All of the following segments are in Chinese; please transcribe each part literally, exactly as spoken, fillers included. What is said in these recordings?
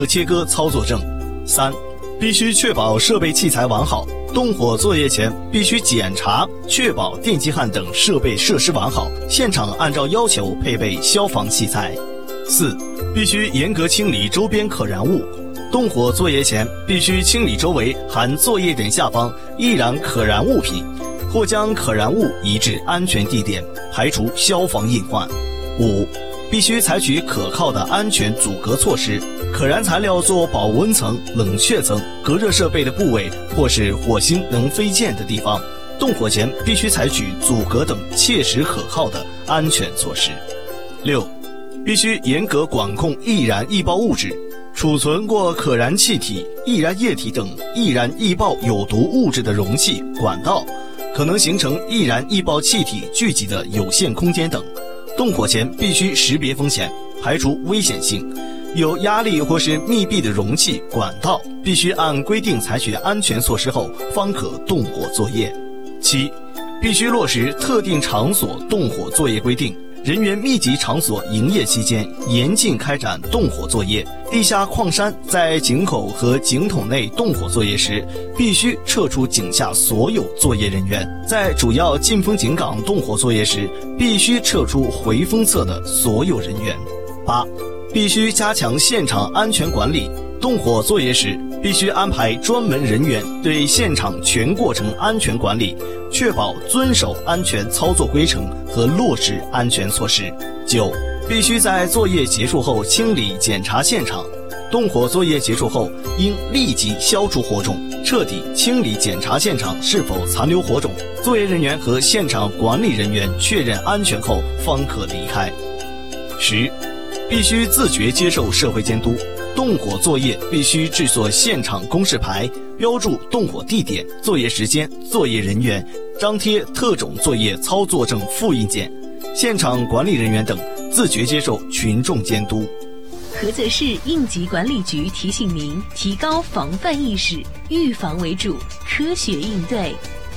切割操作证。三、必须确保设备器材完好，动火作业前必须检查确保电击焊等设备设施完好，现场按照要求配备消防器材。四、必须严格清理周边可燃物，动火作业前必须清理周围含作业点下方易燃可燃物品，或将可燃物移至安全地点，排除消防隐患。五、必须采取可靠的安全阻隔措施，可燃材料做保温层、冷却层，隔热设备的部位或是火星能飞溅的地方，动火前必须采取阻隔等切实可靠的安全措施。六、必须严格管控易燃易爆物质，储存过可燃气体、易燃液体等易燃易爆有毒物质的容器、管道，可能形成易燃易爆气体聚集的有限空间等。动火前必须识别风险，排除危险性。有压力或是密闭的容器、管道，必须按规定采取安全措施后方可动火作业。七、必须落实特定场所动火作业规定，人员密集场所营业期间严禁开展动火作业。地下矿山在井口和井筒内动火作业时，必须撤出井下所有作业人员。在主要进风井港动火作业时，必须撤出回风侧的所有人员。八、必须加强现场安全管理，动火作业时必须安排专门人员对现场全过程安全管理，确保遵守安全操作规程和落实安全措施。九、必须在作业结束后清理检查现场，动火作业结束后应立即消除火种，彻底清理检查现场是否残留火种，作业人员和现场管理人员确认安全后方可离开。十、必须自觉接受社会监督，动火作业必须制作现场公示牌，标注动火地点、作业时间、作业人员，张贴特种作业操作证复印件，现场管理人员等自觉接受群众监督。 菏泽市应急管理局提醒您，提高防范意识，预防为主，科学应对。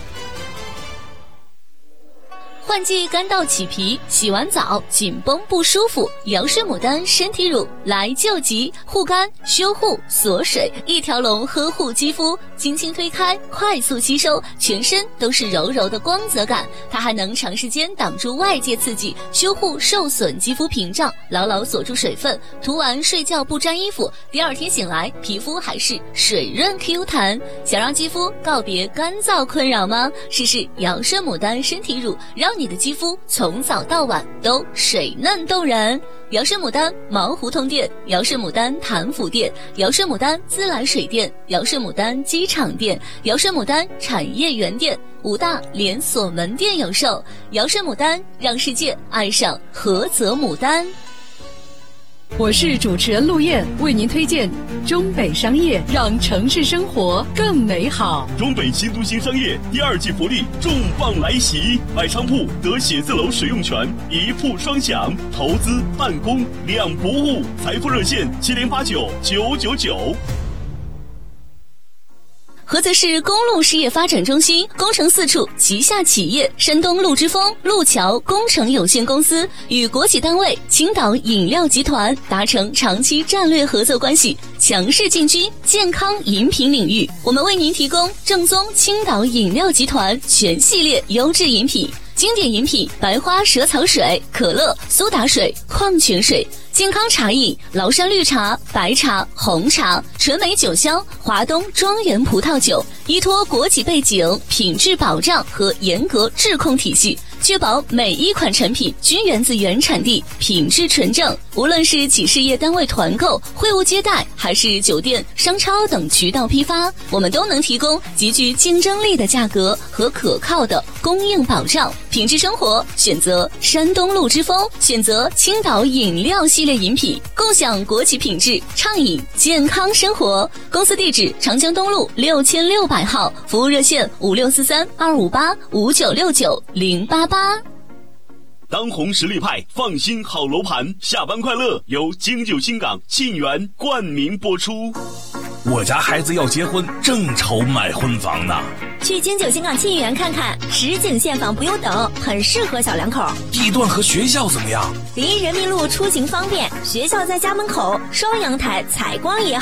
换季干燥起皮，洗完澡紧绷不舒服，瑶氏牡丹身体乳来救急，护肝修护锁水，一条龙呵护肌肤，轻轻推开快速吸收，全身都是柔柔的光泽感。它还能长时间挡住外界刺激，修护受损肌肤屏障，牢牢锁住水分，涂完睡觉不沾衣服，第二天醒来皮肤还是水润 Q 弹。想让肌肤告别干燥困扰吗？试试瑶氏牡丹身体乳，让你的肌肤从早到晚都水嫩动人。瑶氏牡丹毛胡同店、瑶氏牡丹潭府店、瑶氏牡丹自来水店、瑶氏牡丹机场店、瑶氏牡丹产业园店五大连锁门店有售。瑶氏牡丹，让世界爱上菏泽牡丹。 我是主持人陆燕，为您推荐中北商业，让城市生活更美好。 中北新都新商业第二季福利重磅来袭，买商铺得写字楼使用权，一铺双享，投资办公两不误。财富热线七零八九九九九。 菏泽市公路事业发展中心工程四处旗下企业山东陆之风路桥工程有限公司与国企单位青岛饮料集团达成长期战略合作关系，强势进军健康饮品领域。我们为您提供正宗青岛饮料集团全系列优质饮品，经典饮品白花蛇草水、可乐、苏打水、矿泉水；健康茶饮崂山绿茶、白茶、红茶；纯美酒香华东庄园葡萄酒。依托国企背景、品质保障和严格质控体系，确保每一款产品均源自原产地，品质纯正。无论是企事业单位团购、会务接待，还是酒店、商超等渠道批发，我们都能提供极具竞争力的价格和可靠的供应保障。品质生活选择山东陆之风，选择青岛饮料系列饮品，共享国企品质，畅饮健康生活。公司地址长江东路六千六百号，服务热线五六四三二五八五九六九零八八。 当红实力派，放心好楼盘，下班快乐由京九新港沁园冠名播出。 我家孩子要结婚，正愁买婚房呢。 去京九新港沁园看看，实景现房不用等，很适合小两口。 地段和学校怎么样？ 离人民路出行方便，学校在家门口，双阳台，采光也好。